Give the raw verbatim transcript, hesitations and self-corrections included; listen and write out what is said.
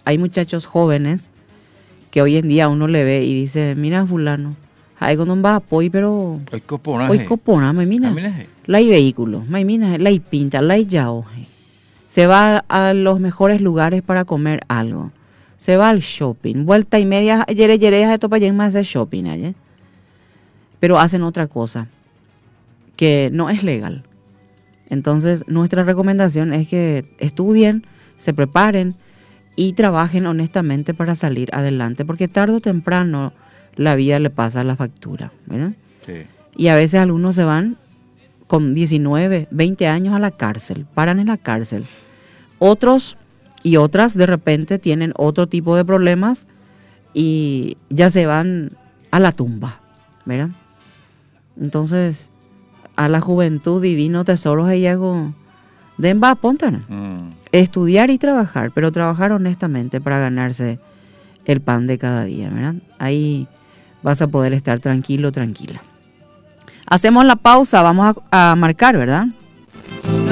hay muchachos jóvenes que hoy en día uno le ve y dice, mira fulano, hay cuando va apoyo, pero Hoy copona. hoy copona, me mira, la hay vehículos, me mira, la hay pinta, la hay yao, se va a los mejores lugares para comer algo, se va al shopping, vuelta y media, yere yere esto para allá más de shopping, ¿eh? Pero hacen otra cosa que no es legal. Entonces, nuestra recomendación es que estudien, se preparen y trabajen honestamente para salir adelante, porque tarde o temprano la vida le pasa la factura, ¿verdad? Sí. Y a veces algunos se van con diecinueve, veinte años a la cárcel, paran en la cárcel. Otros y otras de repente tienen otro tipo de problemas y ya se van a la tumba, ¿verdad? Entonces, a la juventud divino tesoros hago den va pontan. Mm. Estudiar y trabajar, pero trabajar honestamente para ganarse el pan de cada día, ¿verdad? Ahí vas a poder estar tranquilo, tranquila. Hacemos la pausa, vamos a, a marcar, ¿verdad?